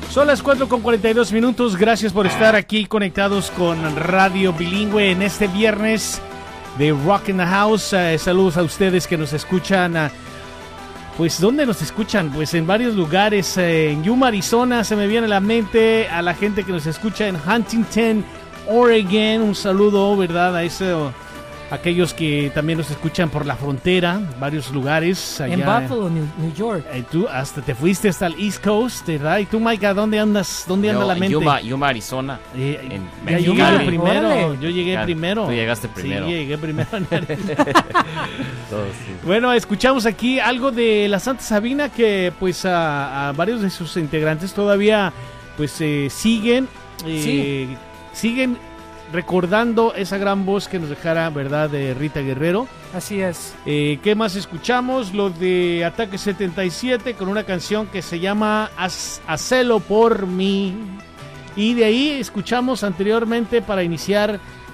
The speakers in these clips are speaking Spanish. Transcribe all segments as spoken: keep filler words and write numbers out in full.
Son las cuatro con cuarenta y dos minutos. Gracias por estar aquí conectados con Radio Bilingüe en este viernes de Rock in the House. Uh, saludos a ustedes que nos escuchan. Uh, pues, ¿dónde nos escuchan? Pues en varios lugares. Uh, en Yuma, Arizona, se me viene a la mente. A la gente que nos escucha en Huntington, Oregon. Un saludo, ¿verdad? A eso. Aquellos que también nos escuchan por la frontera, varios lugares. Allá, en Buffalo, New, New York. Eh, tú hasta te fuiste hasta el East Coast, ¿verdad? ¿Y tú, Mike, a dónde andas? ¿Dónde Yo, anda la mente? Yuma, Yuma, Arizona. Eh, en ya México. llegué primero. Órale. Yo llegué Ya, primero. Tú llegaste primero. Sí, llegué primero. Todo, sí. Bueno, escuchamos aquí algo de la Santa Sabina que, pues, a, a varios de sus integrantes todavía, pues, eh, siguen, eh, Sí. siguen recordando esa gran voz que nos dejara, ¿verdad?, de Rita Guerrero. Así es. Eh, ¿Qué más escuchamos? Lo de Ataque setenta y siete con una canción que se llama Haz, Hacelo por mí. Y de ahí escuchamos anteriormente para iniciar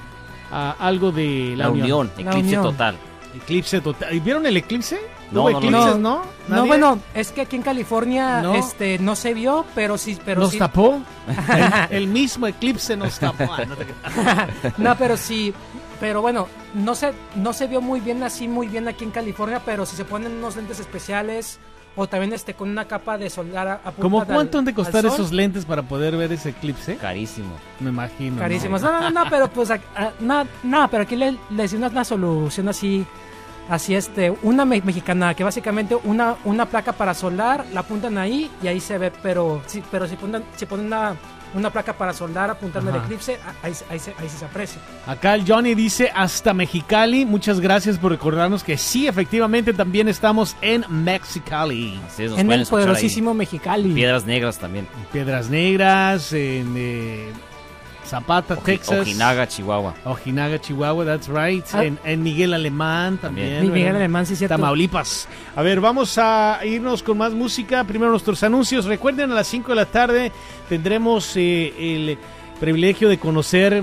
uh, algo de La, La Unión. Unión, La eclipse Unión. total. Eclipse total. ¿Vieron el eclipse? No, ¿Hubo no, no, eclipses, no. no? No, ¿Nadie? bueno, es que aquí en California No. este no se vio, pero sí, pero ¿Nos sí. tapó? el, el mismo eclipse nos tapó. Ah, no te- No, pero sí, pero bueno, no se no se vio muy bien así muy bien aquí en California, pero si se ponen unos lentes especiales o también este con una capa de soldar a, a punta ¿Cómo al- cuánto han de al costar sol. esos lentes para poder ver ese eclipse? Carísimo. Me imagino. ¿no? Carísimos. No, no, no, pero pues a- a- no, no, pero aquí le, le hice una, una solución así, así este, una me- mexicana, que básicamente una, una placa para soldar, la apuntan ahí y ahí se ve, pero sí, pero si ponen, si ponen una, una placa para soldar apuntando el Ajá. eclipse, a- ahí, se- ahí, se, ahí sí se aprecia. Acá el Johnny dice hasta Mexicali. Muchas gracias por recordarnos que sí, efectivamente también estamos en Mexicali. Así es, nos En pueden el escuchar poderosísimo Mexicali. ahí. Piedras Negras también. Piedras Negras, en eh, Zapata, Oji- Texas. Ojinaga, Chihuahua. Ojinaga, Chihuahua, that's right. Ah. En, en Miguel Alemán también. También. Miguel ¿verdad? Alemán, sí, cierto. Tamaulipas. A ver, vamos a irnos con más música. Primero nuestros anuncios. Recuerden, a las cinco de la tarde tendremos eh, el privilegio de conocer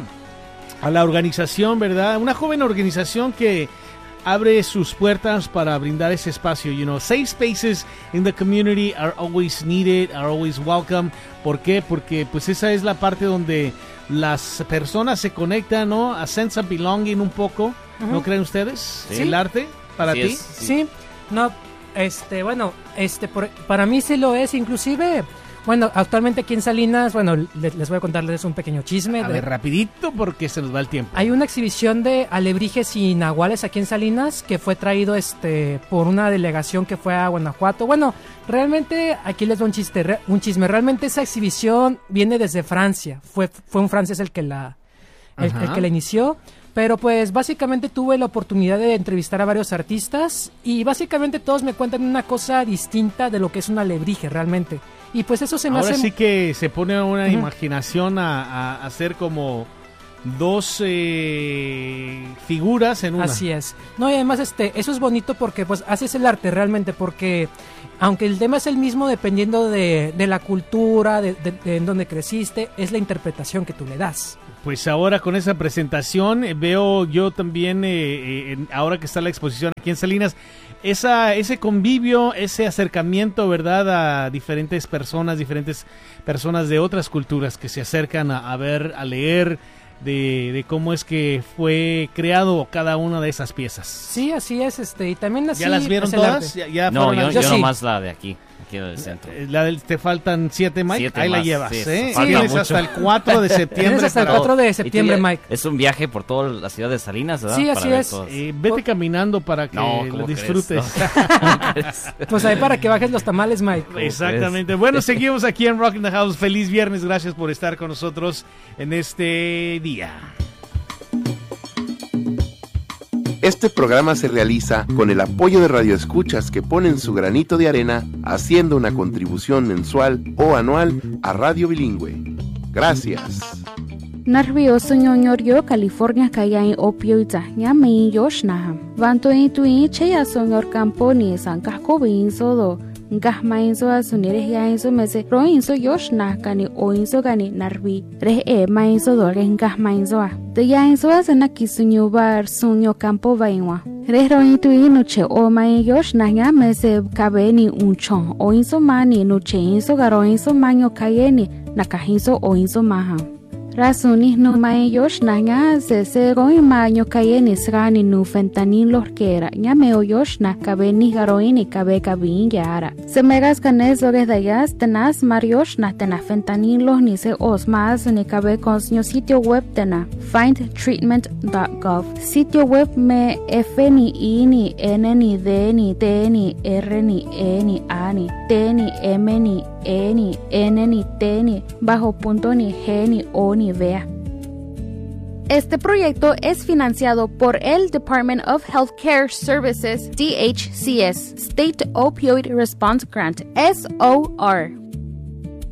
a la organización, ¿verdad? Una joven organización que abre sus puertas para brindar ese espacio. You know, safe spaces in the community are always needed, are always welcome. ¿Por qué? Porque pues esa es la parte donde las personas se conectan, ¿no? A sense of belonging un poco. ¿No creen ustedes? Sí. El arte para Así ti. es. Sí, no, este, bueno, este, por- para mí sí lo es, inclusive, bueno, actualmente aquí en Salinas, bueno, le- les voy a contarles un pequeño chisme. A de- ver, rapidito porque se nos va el tiempo. Hay una exhibición de alebrijes y nahuales aquí en Salinas que fue traído este por una delegación que fue a Guanajuato. Bueno, realmente aquí les doy un chiste, re- un chisme. Realmente esa exhibición viene desde Francia. Fue fue un francés el que la el, Ajá. el que la inició. Pero pues básicamente tuve la oportunidad de entrevistar a varios artistas y básicamente todos me cuentan una cosa distinta de lo que es un alebrije realmente. Y pues eso se me Ahora hace... sí que se pone una Ujú. imaginación a, a- a hacer como dos eh, figuras en una. Así es. No, y además este, eso es bonito porque pues así es el arte realmente, porque aunque el tema es el mismo dependiendo de, de la cultura, de, de- de en donde creciste, es la interpretación que tú le das. Pues ahora con esa presentación eh, veo yo también, eh, eh, en- ahora que está la exposición aquí en Salinas, esa, ese convivio, ese acercamiento, ¿verdad? A diferentes personas, diferentes personas de otras culturas que se acercan a, a ver, a leer de, de cómo es que fue creado cada una de esas piezas. Sí, así es, este, y también así ¿Ya las vieron es el todas? arte. ¿Ya, ya No, fueron yo, a- yo Yo sí. nomás la de aquí, aquí del centro. Eh, La del, te faltan siete, Mike. Siete Ahí la más, llevas, sí, ¿eh? falta Tienes mucho. hasta el cuatro de septiembre. Tienes hasta el para- cuatro de Y tú septiembre, ya- Mike. Es un viaje por toda la ciudad de Salinas, ¿verdad? Sí, Para así ver es. todas. Eh, vete Por- caminando para que No, lo ¿cómo crees? disfrutes. No. Pues ahí para que bajes los tamales, Mike. Exactamente. Bueno, seguimos aquí en Rock in the House. Feliz viernes. Gracias por estar con nosotros en este día. Este programa se realiza con el apoyo de radioescuchas que ponen su granito de arena haciendo una contribución mensual o anual a Radio Bilingüe. Gracias. Nervioso ñoñorio California kaya in opioida nyame in yoshna. Vanto in tui cheya sonyor camponi san kahko bin sodo. ngah mainzo asunire yainzo mese roinzo yosh na kani oinzo gani narvi re e mainzo dore ngah mainzo a de yainzo asana kisunyo bar sunyo campo vainwa re rointo inuche o mai yosh na nya mese kabeni unchon oinzo mani nuche inzo garoinzo manyo kayeni nakahinzo oinzo maha Rasuni no mai yosh na nya se se goi manyo kayeni srani nu fentanyl lorkera nya meo yosh na kabeni garoini kabe kabin yara se megas kanes ores dayas tenas mariosh na tena fentanyl los ni se osmas ni kabe consnyo sitio web tena find treatment dot gov sitio web me f ni i ni n ni d ni t ni r ni e ni a ni t ni m ni e ni n ni t ni bajo punto ni g ni o ni vea. Este proyecto es financiado por el Department of Healthcare Services, D H C S, State Opioid Response Grant, S O R.